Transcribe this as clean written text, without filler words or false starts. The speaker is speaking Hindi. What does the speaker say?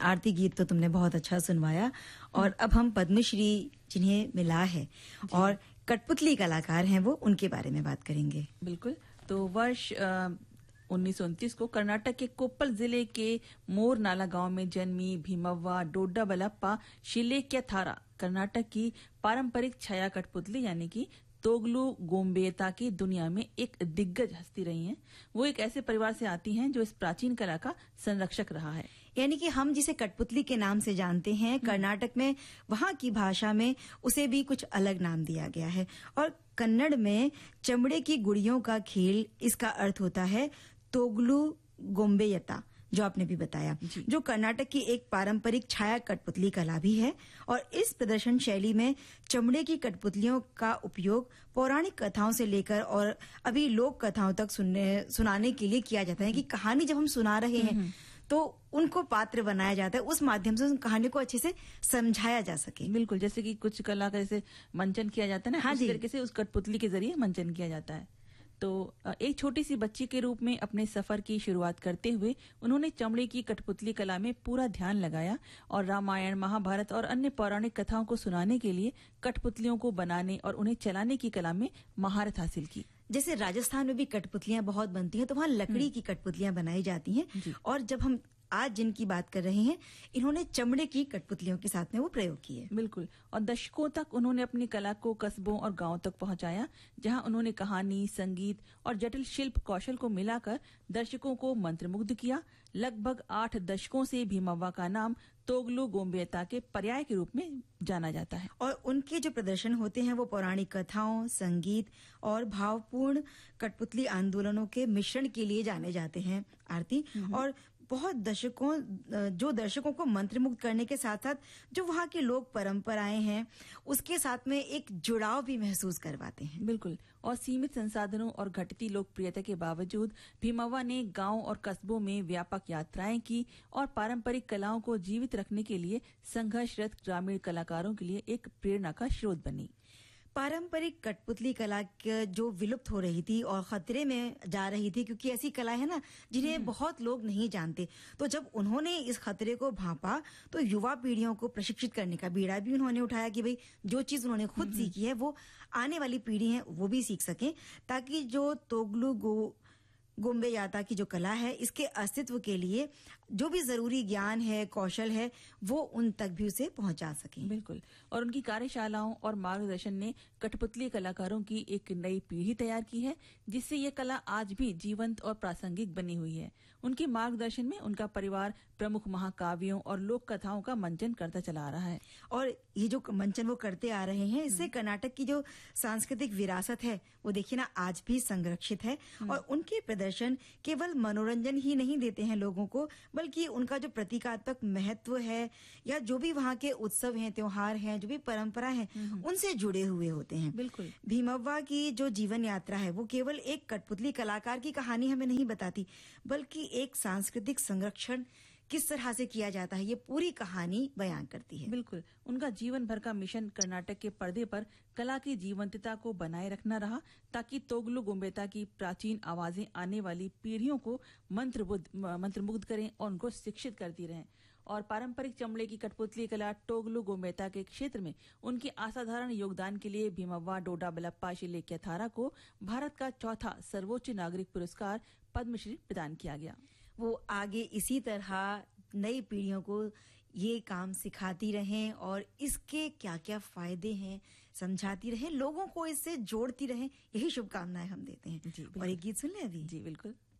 आरती गीत तो तुमने बहुत अच्छा सुनवाया और अब हम पद्मश्री जिन्हें मिला है और कठपुतली कलाकार हैं वो उनके बारे में बात करेंगे। बिल्कुल। तो वर्ष 1929 को कर्नाटक के कोप्पल जिले के मोरनाला गांव में जन्मी भीमव्वा डोड्डा बलप्पा शिलेक्यथारा कर्नाटक की पारंपरिक छाया कठपुतली यानी कि तोगलू गोम्बेता की दुनिया में एक दिग्गज हस्ती रही हैं। वो एक ऐसे परिवार से आती हैं जो इस प्राचीन कला का संरक्षक रहा है। यानी कि हम जिसे कठपुतली के नाम से जानते हैं, कर्नाटक में वहां की भाषा में उसे भी कुछ अलग नाम दिया गया है और कन्नड़ में चमड़े की गुड़ियों का खेल, इसका अर्थ होता है तोगलू गोम्बेयता, जो आपने भी बताया, जो कर्नाटक की एक पारंपरिक छाया कठपुतली कला भी है। और इस प्रदर्शन शैली में चमड़े की कठपुतलियों का उपयोग पौराणिक कथाओं से लेकर और अभी लोक कथाओं तक सुनाने के लिए किया जाता है कि कहानी जब हम सुना रहे हैं तो उनको पात्र बनाया जाता है, उस माध्यम से उस कहानी को अच्छे से समझाया जा सके। बिल्कुल, जैसे कि कुछ कला का जैसे मंचन किया जाता है ना, हाँ, उस तरीके से उस कठपुतली के जरिए मंचन किया जाता है। तो एक छोटी सी बच्ची के रूप में अपने सफर की शुरुआत करते हुए उन्होंने चमड़े की कठपुतली कला में पूरा ध्यान लगाया और रामायण, महाभारत और अन्य पौराणिक कथाओं को सुनाने के लिए कठपुतलियों को बनाने और उन्हें चलाने की कला में महारत हासिल की। जैसे राजस्थान में भी कठपुतलियां बहुत बनती हैं, तो वहां लकड़ी की कठपुतलियां बनाई जाती हैं और जब हम आज जिनकी बात कर रहे हैं, इन्होंने चमड़े की कठपुतलियों के साथ में वो प्रयोग किए। बिल्कुल, और दशकों तक उन्होंने अपनी कला को कस्बों और गांवों तक पहुंचाया, जहां उन्होंने कहानी, संगीत और जटिल शिल्प कौशल को मिलाकर दर्शकों को मंत्रमुग्ध किया। लगभग 8 दशकों से भीमव्वा का नाम तोगलू गोम्बेता के पर्याय के रूप में जाना जाता है। और उनके जो प्रदर्शन होते हैं वो पौराणिक कथाओं, संगीत और भावपूर्ण कठपुतली आंदोलनों के मिश्रण के लिए जाने जाते हैं, आरती। और बहुत दर्शकों को मंत्रमुग्ध करने के साथ साथ जो वहाँ की लोक परंपराएं हैं उसके साथ में एक जुड़ाव भी महसूस करवाते हैं। बिल्कुल, और सीमित संसाधनों और घटती लोकप्रियता के बावजूद भीमव्वा ने गांव और कस्बों में व्यापक यात्राएं की और पारंपरिक कलाओं को जीवित रखने के लिए संघर्षरत ग्रामीण कलाकारों के लिए एक प्रेरणा का स्रोत बनी। पारंपरिक कठपुतली कला जो विलुप्त हो रही थी और खतरे में जा रही थी, क्योंकि ऐसी कला है ना जिन्हें बहुत लोग नहीं जानते, तो जब उन्होंने इस खतरे को भांपा तो युवा पीढ़ियों को प्रशिक्षित करने का बीड़ा भी उन्होंने उठाया कि भाई जो चीज उन्होंने खुद सीखी है वो आने वाली पीढ़ी है वो भी सीख सके, ताकि जो तोगलू गोम्बेयाता की जो कला है इसके अस्तित्व के लिए जो भी जरूरी ज्ञान है, कौशल है, वो उन तक भी उसे पहुंचा सके। बिल्कुल, और उनकी कार्यशालाओं और मार्गदर्शन ने कठपुतली कलाकारों की एक नई पीढ़ी तैयार की है, जिससे ये कला आज भी जीवंत और प्रासंगिक बनी हुई है। उनके मार्गदर्शन में उनका परिवार प्रमुख महाकाव्यों और लोक कथाओं का मंचन करता चला आ रहा है। और ये जो मंचन वो करते आ रहे हैं, इससे कर्नाटक की जो सांस्कृतिक विरासत है वो देखिए ना आज भी संरक्षित है। और उनके प्रदर्शन केवल मनोरंजन ही नहीं देते हैं लोगों को, बल्कि उनका जो प्रतीकात्मक महत्व है या जो भी वहाँ के उत्सव हैं, त्योहार हैं, जो भी परंपरा है उनसे जुड़े हुए होते हैं। बिल्कुल, भीमव्वा की जो जीवन यात्रा है वो केवल एक कठपुतली कलाकार की कहानी हमें नहीं बताती, बल्कि एक सांस्कृतिक संरक्षण किस तरह से किया जाता है ये पूरी कहानी बयान करती है। बिल्कुल, उनका जीवन भर का मिशन कर्नाटक के पर्दे पर कला की जीवंतता को बनाए रखना रहा, ताकि तोगलू गोम्बेता की प्राचीन आवाजें आने वाली पीढ़ियों को मंत्रमुग्ध करें और उनको शिक्षित करती रहें। और पारंपरिक चमड़े की कठपुतली कला तोगलू गोम्बेता के क्षेत्र में उनके असाधारण योगदान के लिए भीमव्वा डोडा बलप्पा शिलेक्यथारा को भारत का चौथा सर्वोच्च नागरिक पुरस्कार पद्मश्री प्रदान किया गया। वो आगे इसी तरह नई पीढ़ियों को ये काम सिखाती रहें और इसके क्या क्या फायदे हैं समझाती रहें, लोगों को इससे जोड़ती रहें, यही शुभकामनाएं हम देते हैं। जी, और एक गीत सुन लें अभी। जी बिल्कुल।